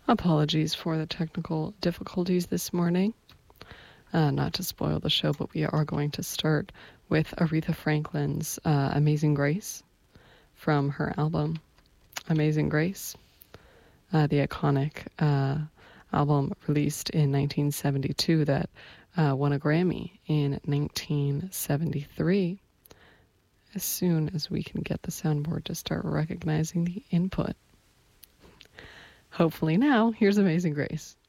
Apologies for the technical difficulties this morning. Not to spoil the show, but we are going to start with Aretha Franklin's Amazing Grace from her album Amazing Grace, the iconic album released in 1972 that won a Grammy in 1973. As soon as we can get the soundboard to start recognizing the input. Hopefully now, here's Amazing Grace.